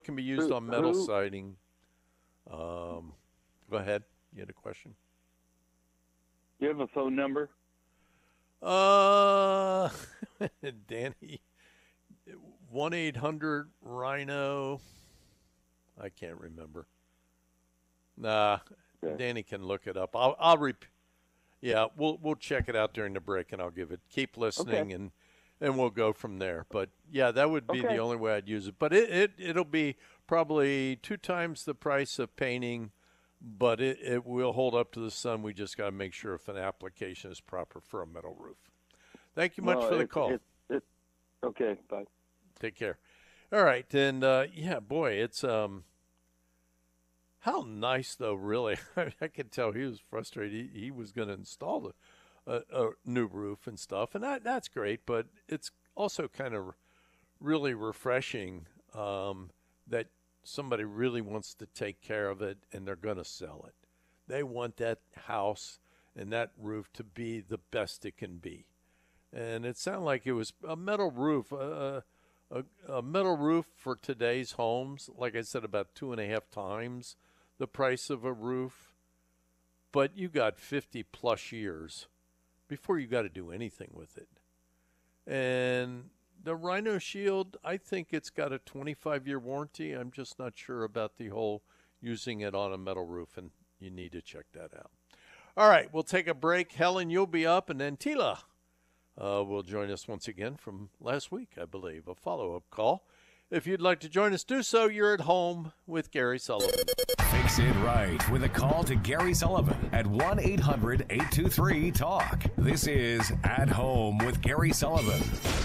Can be used on metal siding. Go ahead. You had a question? Do you have a phone number? Danny, 1-800-RHINO. I can't remember. Nah, okay. Danny can look it up. I'll repeat. Yeah, we'll check it out during the break, and I'll give it. Keep listening, and we'll go from there. But yeah, that would be the only way I'd use it. But it'll be probably 2 times the price of painting, but it will hold up to the sun. We just got to make sure if an application is proper for a metal roof. Thank you much for the call. Okay, bye. Take care. All right, and yeah, boy, it's how nice though. Really, I could tell he was frustrated. He was going to install a new roof and stuff, and that's great. But it's also kind of really refreshing that somebody really wants to take care of it, and they're going to sell it. They want that house and that roof to be the best it can be. And it sounded like it was a metal roof, a metal roof for today's homes, like I said, about 2.5 times the price of a roof. But you got 50-plus years before you got to do anything with it. And the Rhino Shield, I think it's got a 25-year warranty. I'm just not sure about the whole using it on a metal roof, and you need to check that out. All right, we'll take a break. Helen, you'll be up, and then Tila will join us once again from last week, I believe, a follow-up call. If you'd like to join us, do so. You're at home with Gary Sullivan. Fix it right with a call to Gary Sullivan at 1-800-823-TALK. This is At Home with Gary Sullivan.